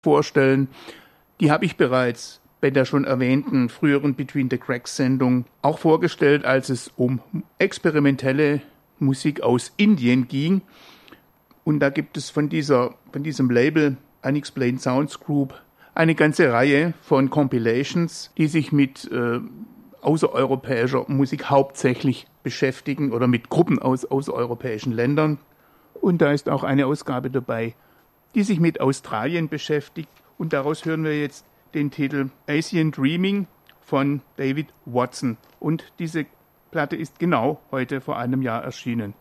vorstellen. Die habe ich bereits bei der schon erwähnten früheren Between the Cracks-Sendung auch vorgestellt, als es um experimentelle Musik aus Indien ging. Und da gibt es von diesem Label Unexplained Sounds Group eine ganze Reihe von Compilations, die sich mit außereuropäischer Musik hauptsächlich beschäftigen oder mit Gruppen aus außereuropäischen Ländern. Und da ist auch eine Ausgabe dabei, die sich mit Australien beschäftigt. Und daraus hören wir jetzt den Titel Asian Dreaming von David Watson. Und diese Platte ist genau heute vor einem Jahr erschienen.